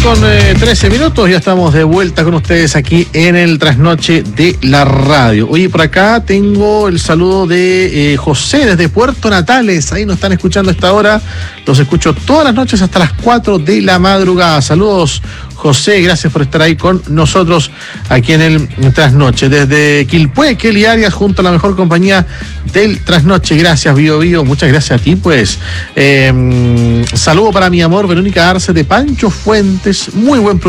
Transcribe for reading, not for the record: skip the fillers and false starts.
con 13 minutos, ya estamos de vuelta con ustedes aquí en el Trasnoche de la Radio. Oye, por acá tengo el saludo de José desde Puerto Natales, ahí nos están escuchando a esta hora, los escucho todas las noches hasta las 4 de la madrugada. Saludos, José, gracias por estar ahí con nosotros aquí en el Trasnoche. Desde Quilpué, Kelly Arias, junto a la mejor compañía del Trasnoche. Gracias, Bio Bio, muchas gracias a ti, pues. Saludo para mi amor, Verónica Arce de Pancho Fuentes, muy buen programa.